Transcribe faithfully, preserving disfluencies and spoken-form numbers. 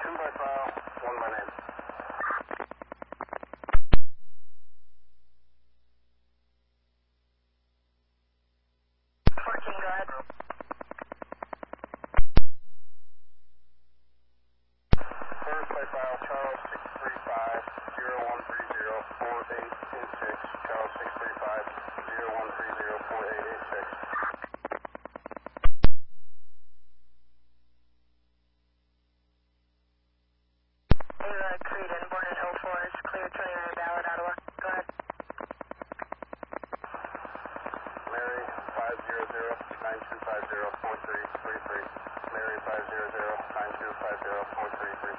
Two by file, one by name. fourteen, go ahead. First by file, Charles.